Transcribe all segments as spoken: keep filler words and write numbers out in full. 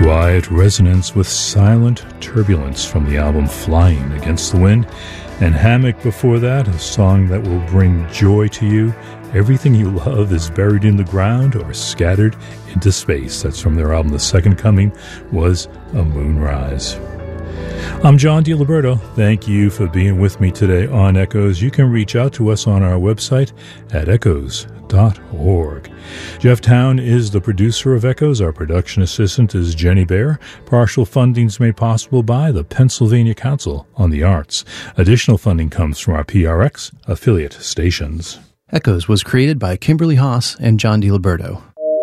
Quiet resonance with silent turbulence from the album Flying Against the Wind. And Hammock before that, a song that will bring joy to you. Everything you love is buried in the ground or scattered into space. That's from their album The Second Coming was a Moonrise. I'm John DiLiberto. Thank you for being with me today on Echoes. You can reach out to us on our website at echoes dot org. Jeff Town is the producer of Echoes. Our production assistant is Jenny Bear. Partial funding is made possible by the Pennsylvania Council on the Arts. Additional funding comes from our P R X affiliate stations. Echoes was created by Kimberly Haas and John DiLiberto.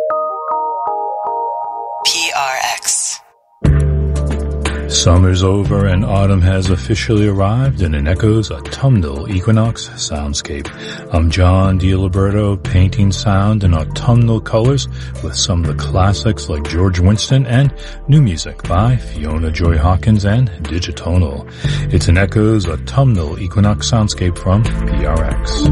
P R X. Summer's over and autumn has officially arrived in an Echoes autumnal equinox soundscape. I'm John DiLiberto, painting sound in autumnal colors with some of the classics like George Winston and new music by Fiona Joy Hawkins and Digitonal. It's an Echoes autumnal equinox soundscape from P R X.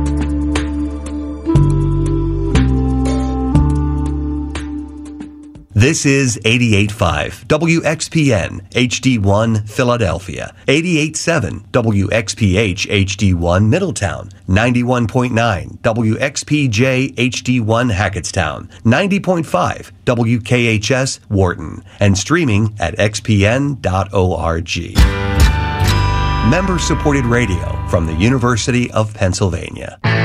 This is eighty-eight point five W X P N H D one Philadelphia, eighty-eight point seven W X P H H D one Middletown, ninety-one point nine W X P J H D one Hackettstown, ninety point five W K H S Wharton, and streaming at x p n dot org. Member-supported radio from the University of Pennsylvania.